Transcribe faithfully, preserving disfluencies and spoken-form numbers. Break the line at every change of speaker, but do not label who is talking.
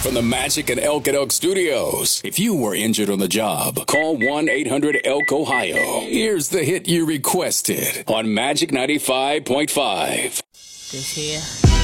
From the Magic and Elk at Elk Studios. If you were injured on the job, call one eight hundred elk ohio. Here's the hit you requested on Magic ninety-five point five.
This here